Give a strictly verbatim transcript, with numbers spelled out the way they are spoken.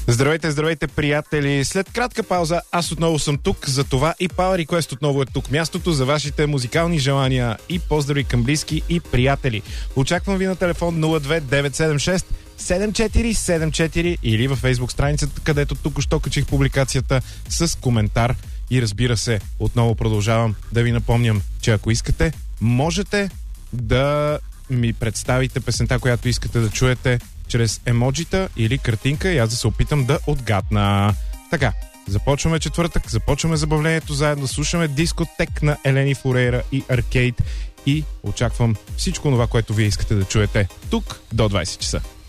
Здравейте, здравейте, приятели! След кратка пауза аз отново съм тук, за това и Power Request отново е тук. Мястото за вашите музикални желания и поздрави към близки и приятели. Очаквам ви на телефон нула две девет седем шест седем четири седем четири или във Facebook страницата, където току-що качих публикацията с коментар. И разбира се, отново продължавам да ви напомням, че ако искате, можете да ми представите песента, която искате да чуете чрез емоджита или картинка и аз да се опитам да отгадна. Така, започваме четвъртък, започваме забавлението заедно, слушаме дискотек на Елени Фурейра и Аркейд и очаквам всичко това, което вие искате да чуете тук до двайсет часа.